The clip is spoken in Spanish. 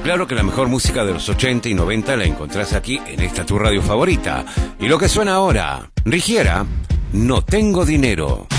Claro que la mejor música de los 80 y 90 la encontrás aquí en esta tu radio favorita. Y lo que suena ahora, Rigiera, No tengo dinero.